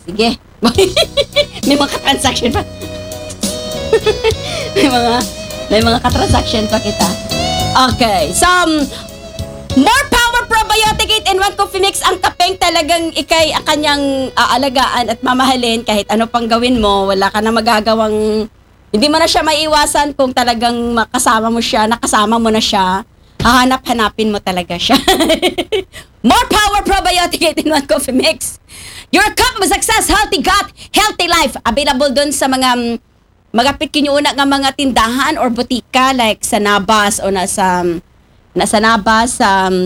Sige. May mga transaction pa. may mga ka-transaction pa kita. Okay. So, more power probiotic 8-in-1 coffee mix. Ang kapeng talagang ikay ang kanyang aalagaan at mamahalin kahit ano pang gawin mo. Wala ka na magagawang, hindi mo na siya maiiwasan kung talagang nakasama mo na siya. Hahanap-hanapin mo talaga siya. More power probiotic 8-in-1 coffee mix. Your cup of success, healthy gut, healthy life. Available dun sa mga kinuuna nga mga tindahan or butika like sa Nabas o nasa Nabas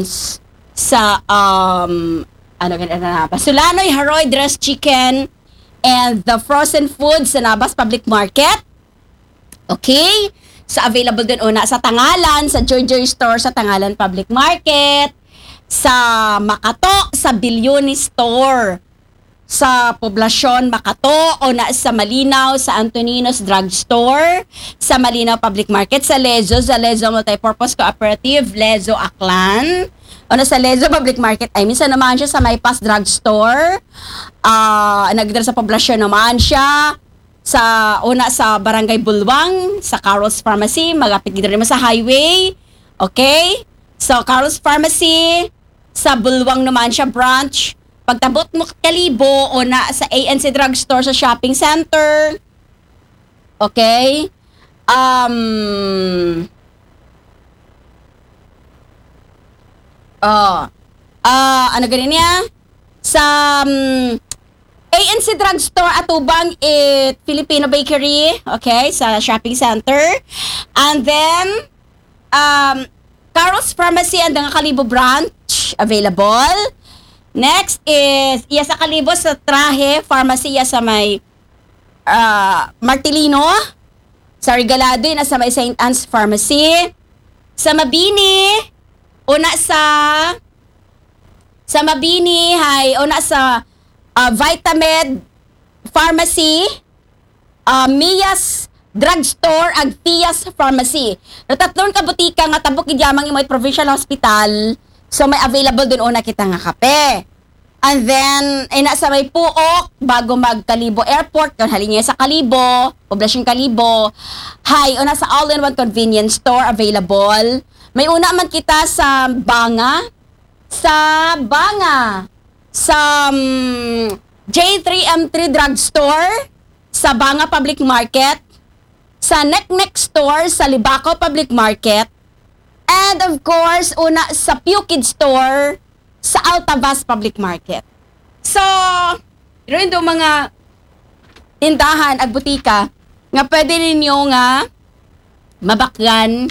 Sulanoy Haroy dressed chicken and the frozen foods sa Nabas Public Market. Okay? So available dun una sa Tangalan, sa Joy Store sa Tangalan Public Market, sa Makato, sa Bilyoni Store, sa Poblasyon Makato o na sa Malinaw, sa Antoninos Drug Store, sa Malinaw Public Market, sa Lezo Multipurpose Cooperative, Lezo Aklan, o na sa Lezo Public Market, ay minsan naman siya sa Maypas Drug Store, nagdala sa Poblasyon naman siya, sa Barangay Bulwang, sa Carol's Pharmacy, magapit dito rin mo sa highway, okay? So, Carol's Pharmacy, sa Bulwang naman siya branch, pagtabot mo Kalibo o na sa ANC Drugstore sa shopping center. Okay? Ano ganun niya? Sa ANC Drugstore Atubang Filipino Bakery, okay, sa shopping center. And then Carol's Pharmacy and ang Kalibo branch available. Next is sa Kalibo sa Trahe Pharmacy sa may Martilino. Sa Regalado sa may St. Anne's Pharmacy. Sa Mabini sa Mabini sa Vitamed Pharmacy, Mia's Drugstore ag Tias Pharmacy. Tatlong kabutika nga tabok idyamang imoy Provincial Hospital. So, may available dun una kita nga kape. And then, nasa may Puok, bago mag-Kalibo Airport, kung halin niya sa Kalibo, Poblasyon Kalibo, una sa all-in-one convenience store available. May una man kita sa Banga, sa J3M3 Drugstore, sa Banga Public Market, sa Nek Store, sa Libaco Public Market, and of course, una sa Pukid Store sa Altavas Public Market. So, rin do mga tindahan at butika nga pwede ninyo nga mabakyan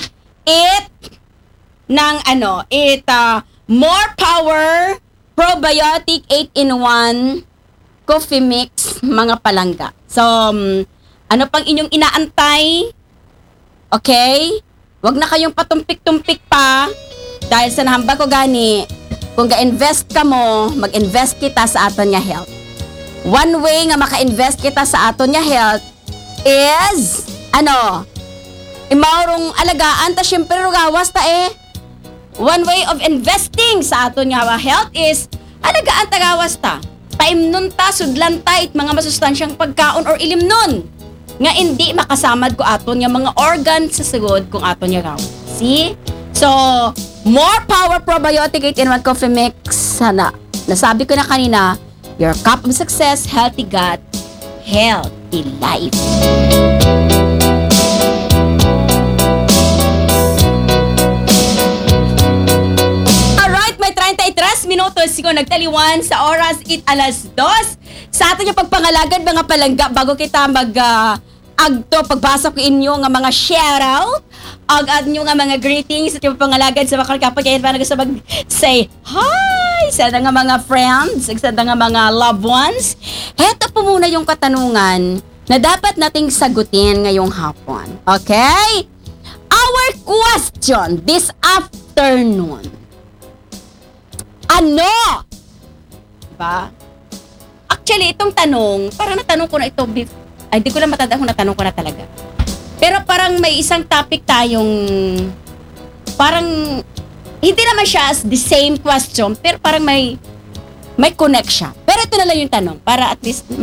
more power probiotic 8-in-1 coffee mix mga palangga. So, ano pang inyong inaantay? Okay? Wag na kayong patumpik-tumpik pa dahil sa nahambag ko gani, kung ga-invest ka mo, mag-invest kita sa aton nga health. One way nga maka-invest kita sa aton nga health is, imaurong alagaan ta syempre rugawas ta One way of investing sa aton nga health is, alagaan ta gawas ta. Paimnon ta, sudlan ta, mga masustansyang pagkaon or ilimnon. Nga hindi makasamad ko aton nga mga organ sa sugod kung aton nga raw. See? So, more power probiotic 8-in-1 coffee mix. Sana. Nasabi ko na kanina, your cup of success, healthy gut, healthy life. Alright, may 33 minutos siguro nagtaliwan sa oras 2:00 sa ato yung pagpangalagan mga palangga bago kita pagbasa ko inyo nga mga shoutout ag nyo nga mga greetings at yung pangalagan sa mga kapag kayo pa sa mag-say hi sa nga mga friends, sa nga mga loved ones. Heto po muna yung katanungan na dapat nating sagutin ngayong hapon. Okay? Our question this afternoon. Ano? Diba? Actually, itong tanong, parang natanong ko na ito di ko lang matanda kung natanong ko na talaga. Pero parang may isang topic tayong parang hindi naman siya as the same question pero parang may connect siya. Pero ito na lang yung tanong para at least